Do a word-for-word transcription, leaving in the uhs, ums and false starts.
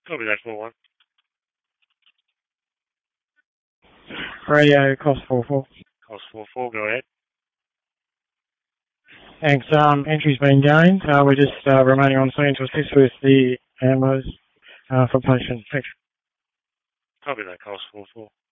Copy that, four one. Radio, cost four four. Cost four four, go ahead. Thanks. Um, entry's been gained. Uh, we're just uh, remaining on scene to assist with the ambos uh, for patient. Thanks. Copy that, cost four four.